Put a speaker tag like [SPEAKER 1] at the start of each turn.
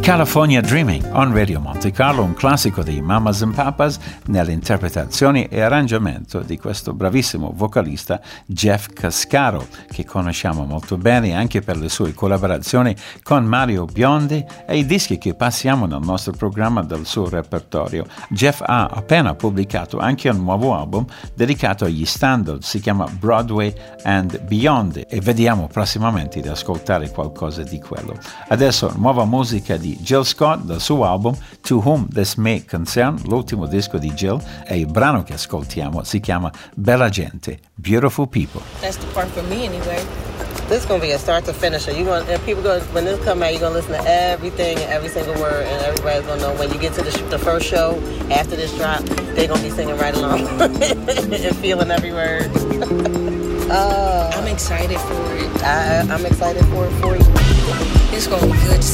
[SPEAKER 1] California Dreaming on Radio Monte Carlo, un classico dei Mamas and Papas nell'interpretazione e arrangiamento di questo bravissimo vocalista Jeff Cascaro, che conosciamo molto bene anche per le sue collaborazioni con Mario Biondi e i dischi che passiamo nel nostro programma del suo repertorio. Jeff ha appena pubblicato anche un nuovo album dedicato agli standard, si chiama Broadway and Beyond, e vediamo prossimamente di ascoltare qualcosa di quello. Adesso nuova musica di Jill Scott dal suo album To Whom This May Concern, l'ultimo disco di Jill, e il brano che ascoltiamo si chiama Bella Gente, Beautiful People.
[SPEAKER 2] That's the part for me anyway.
[SPEAKER 3] This is gonna be a start to finish. When this come out, you're gonna listen to everything and every single word, and everybody's gonna know when you get to the first show after this drop, they're gonna be singing right along and feeling every word.
[SPEAKER 2] I'm excited for it.
[SPEAKER 3] I'm excited for it for you.
[SPEAKER 2] It's gonna be good to